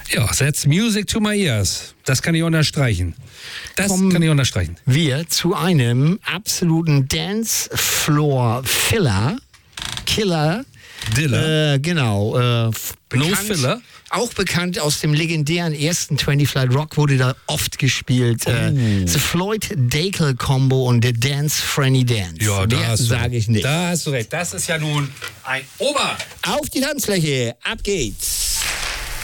Ja, that's music to my ears. Das kann ich unterstreichen. Wir zu einem absoluten Dance-Floor-Killer. Dilla. Genau. No Filler. Auch bekannt aus dem legendären ersten 20 Flight Rock, wurde da oft gespielt. The Floyd Dackel Combo und der Dance Franny Dance. Ja, mehr sage ich nicht. Da hast du recht. Das ist ja nun ein Ober. Auf die Tanzfläche, ab geht's.